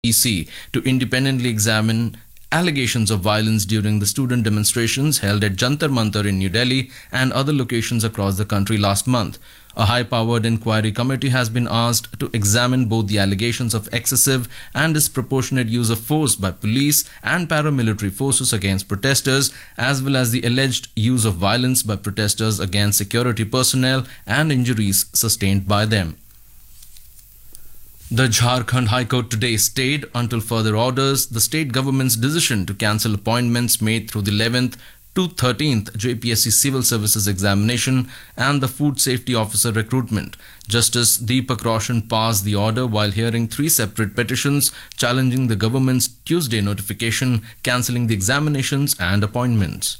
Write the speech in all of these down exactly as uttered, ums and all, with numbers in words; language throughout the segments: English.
E C to independently examine allegations of violence during the student demonstrations held at Jantar Mantar in New Delhi and other locations across the country last month. A high-powered inquiry committee has been asked to examine both the allegations of excessive and disproportionate use of force by police and paramilitary forces against protesters, as well as the alleged use of violence by protesters against security personnel and injuries sustained by them. The Jharkhand High Court today stayed until further orders the state government's decision to cancel appointments made through the eleventh to thirteenth J P S C Civil Services examination and the Food Safety Officer recruitment. Justice Deepak Roshan passed the order while hearing three separate petitions challenging the government's Tuesday notification cancelling the examinations and appointments.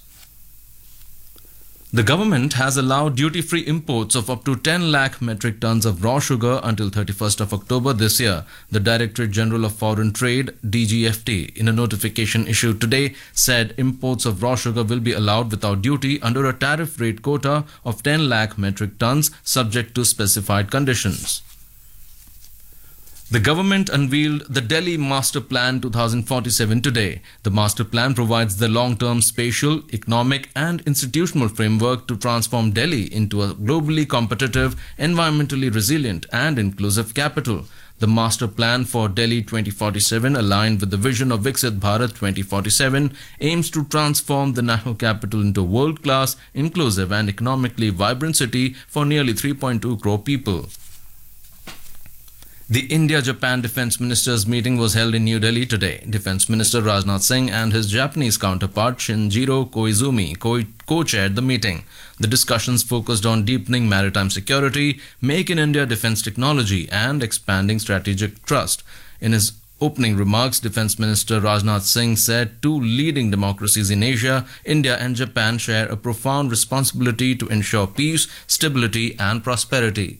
The government has allowed duty-free imports of up to ten lakh metric tons of raw sugar until thirty-first of October this year. The Directorate General of Foreign Trade, D G F T, in a notification issued today, said imports of raw sugar will be allowed without duty under a tariff rate quota of ten lakh metric tons subject to specified conditions. The government unveiled the Delhi Master Plan twenty forty-seven today. The Master Plan provides the long-term spatial, economic and institutional framework to transform Delhi into a globally competitive, environmentally resilient and inclusive capital. The Master Plan for Delhi twenty forty-seven, aligned with the vision of Viksit Bharat twenty forty-seven, aims to transform the national capital into a world-class, inclusive and economically vibrant city for nearly three point two crore people. The India-Japan Defence Ministers meeting was held in New Delhi today. Defence Minister Rajnath Singh and his Japanese counterpart Shinjiro Koizumi co-chaired the meeting. The discussions focused on deepening maritime security, Make in India defence technology and expanding strategic trust. In his opening remarks, Defence Minister Rajnath Singh said two leading democracies in Asia, India and Japan, share a profound responsibility to ensure peace, stability and prosperity.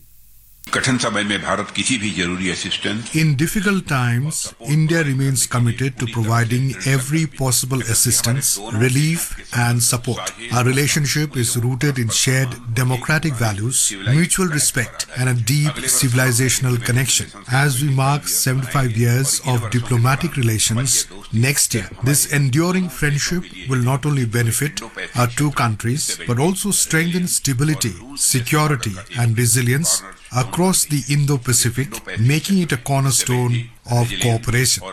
In difficult times, India remains committed to providing every possible assistance, relief and support. Our relationship is rooted in shared democratic values, mutual respect and a deep civilizational connection. As we mark seventy-five years of diplomatic relations next year, this enduring friendship will not only benefit our two countries but also strengthen stability, security and resilience across the Indo-Pacific, making it a cornerstone of cooperation.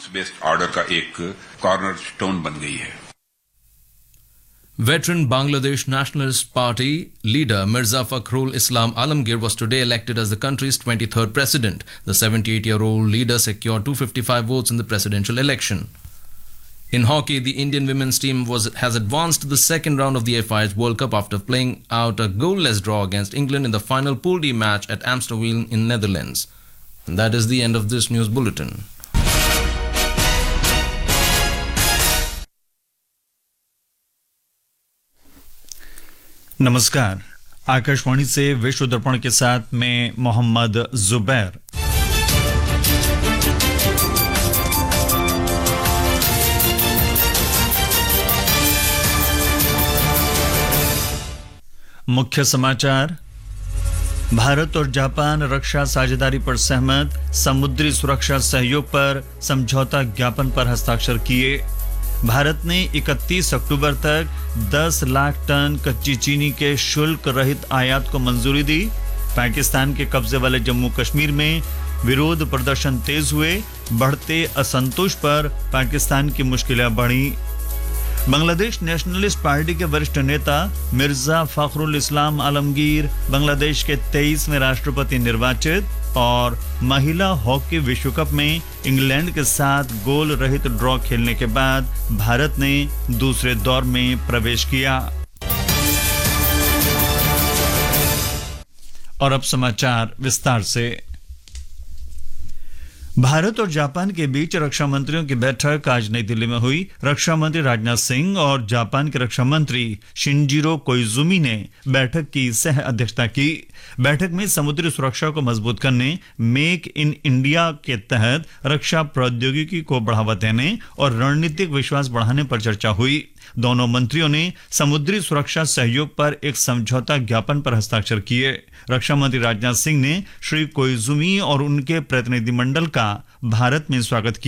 Veteran Bangladesh Nationalist Party leader Mirza Fakhrul Islam Alamgir was today elected as the country's twenty-third president. The seventy-eight-year-old leader secured two hundred fifty-five votes in the presidential election. In hockey, the Indian women's team was has advanced to the second round of the F I H World Cup after playing out a goalless draw against England in the final Pool D match at Amstelveen in Netherlands. And that is the end of this news bulletin. नमस्कार, आकाशवाणी से विश्व दर्पण के साथ मैं मोहम्मद जुबैर। मुख्य समाचार। भारत और जापान रक्षा साझेदारी पर सहमत, समुद्री सुरक्षा सहयोग पर समझौता ज्ञापन पर हस्ताक्षर किए। भारत ने इकतीस अक्टूबर तक दस लाख टन कच्ची चीनी के शुल्क रहित आयात को मंजूरी दी। पाकिस्तान के कब्जे वाले जम्मू कश्मीर में विरोध प्रदर्शन तेज हुए। बढ़ते असंतोष पर पाकिस्तान की मुश्किलें बढ़ी। बांग्लादेश नेशनलिस्ट पार्टी के वरिष्ठ नेता मिर्जा फखरुल इस्लाम आलमगीर बांग्लादेश के तेईसवें राष्ट्रपति निर्वाचित। और महिला हॉकी विश्व कप में इंग्लैंड के साथ गोल रहित ड्रॉ खेलने के बाद भारत ने दूसरे दौर में प्रवेश किया। और अब समाचार विस्तार से। भारत और जापान के बीच रक्षा मंत्रियों की बैठक आज नई दिल्ली में हुई। रक्षा मंत्री राजनाथ सिंह और जापान के रक्षा मंत्री शिंजिरो कोइजुमी ने बैठक की सह अध्यक्षता की। बैठक में समुद्री सुरक्षा को मजबूत करने, मेक इन इंडिया के तहत रक्षा प्रौद्योगिकी को बढ़ावा देने और रणनीतिक विश्वास बढ़ाने पर चर्चा हुई। दोनों मंत्रियों ने समुद्री सुरक्षा सहयोग पर एक समझौता ज्ञापन पर हस्ताक्षर किए। रक्षा मंत्री राजनाथ सिंह ने श्री कोइजुमी और उनके प्रतिनिधिमंडल का भारत में स्वागत किया।